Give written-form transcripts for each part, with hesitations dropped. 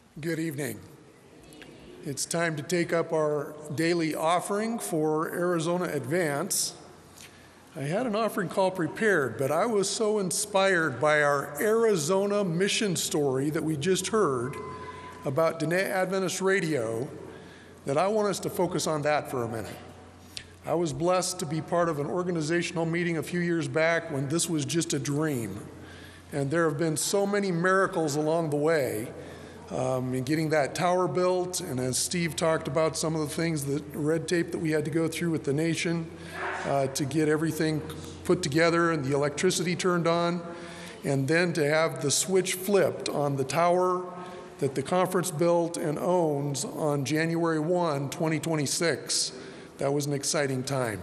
Good evening. It's time to take up our daily offering for Arizona Advance. I had an offering call prepared, but I was so inspired by our Arizona mission story that we just heard about Dene Adventist Radio that I want us to focus on that for a minute. I was blessed to be part of an organizational meeting a few years back when this was just a dream. And there have been so many miracles along the way in getting that tower built. And as Steve talked about some of the things, the red tape that we had to go through with the nation to get everything put together and the electricity turned on. And then to have the switch flipped on the tower that the conference built and owns on January 1, 2026. That was an exciting time.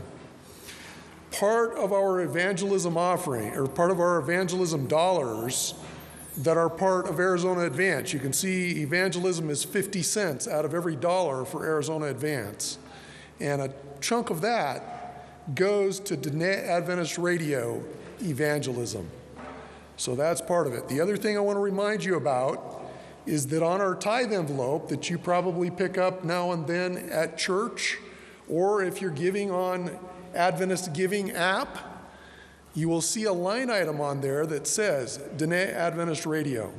Part of our evangelism offering, or part of our evangelism dollars that are part of Arizona Advance, you can see evangelism is 50 cents out of every dollar for Arizona Advance. And a chunk of that goes to Dene Adventist Radio evangelism. So that's part of it. The other thing I want to remind you about is that on our tithe envelope that you probably pick up now and then at church, or if you're giving on Adventist Giving app, you will see a line item on there that says Dene Adventist Radio.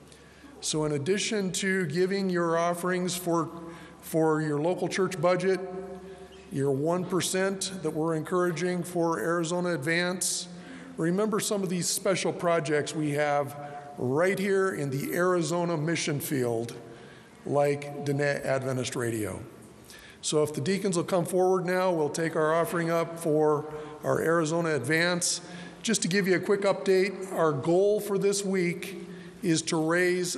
So in addition to giving your offerings for your local church budget, your 1% that we're encouraging for Arizona Advance, remember some of these special projects we have right here in the Arizona mission field, like Dene Adventist Radio. So if the deacons will come forward now, we'll take our offering up for our Arizona Advance. Just to give you a quick update, our goal for this week is to raise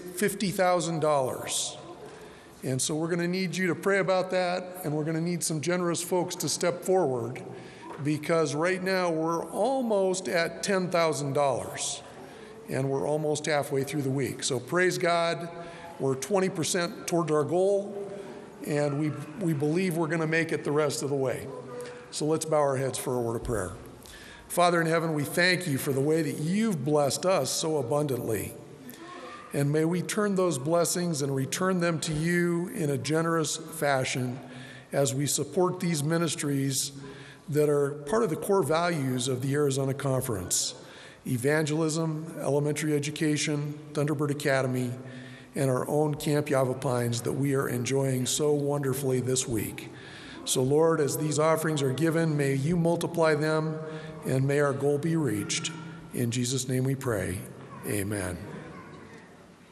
$50,000. And so we're going to need you to pray about that, and we're going to need some generous folks to step forward, because right now we're almost at $10,000, and we're almost halfway through the week. So praise God, we're 20% toward our goal, and we believe we're going to make it the rest of the way. So let's bow our heads for a word of prayer. Father in heaven, we thank you for the way that you've blessed us so abundantly. And may we turn those blessings and return them to you in a generous fashion as we support these ministries that are part of the core values of the Arizona Conference: evangelism, elementary education, Thunderbird Academy, and our own Camp Yavapines that we are enjoying so wonderfully this week. So Lord, as these offerings are given, may you multiply them and may our goal be reached. In Jesus' name we pray, amen.